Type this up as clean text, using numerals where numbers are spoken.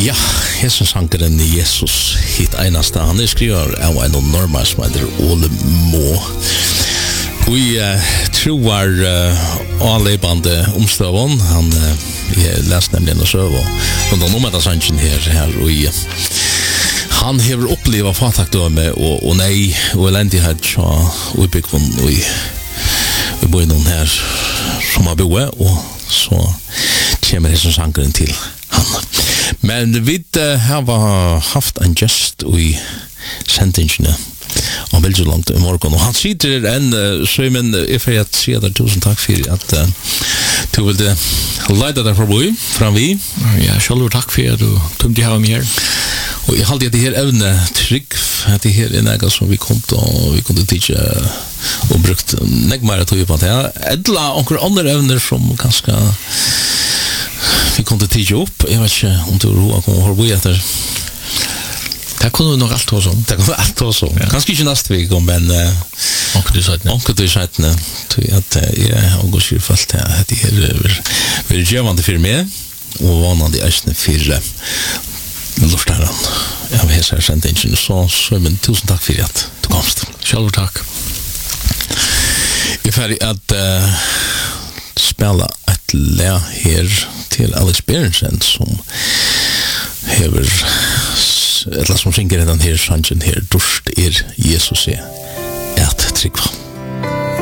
Ja, Jesus sankeren Jesus hit einasta. Han skriver av en normal som heter Ole Må. Vi tror avlevande omstøvån. Han lest nemlig en søv og den omvendte sannsyn her og han har opplevd fatakdøme og nei og elendighet og utbyggvån og vi bor noen her som har boet og så kommer Jesus sankeren til han. Men vi har haft en gest i sendingene og veldig langt i morgen og han sitter en Søymen jeg får si at tusen takk for at du vil leide deg forbi fram vi. Ja, selv takk for at du tog de her med her. Og jeg halte at det her evne trygg at det her noe som vi kunne tidsje og brukt nek mer tog på det. Edla og andre evner som kanskje vi kunne tidsje opp. Jeg vet ikke om du roer kommer å høre etter. Det kunne vi nok alt hos om. Det kunne alt hos om. Kanskje ikke neste vik, men onkel du sættene. At jeg har gått skylfalt at det her vil gjøvende for meg og vanende æsne for luftaren. Jeg har hæsar sendt ingen så men tusen takk for at du komst. Selv takk. Jeg er ferdig at spela et le her til Alex Berensen som hever eller som synger den her sangen her, Dorst Jesus at tryggva.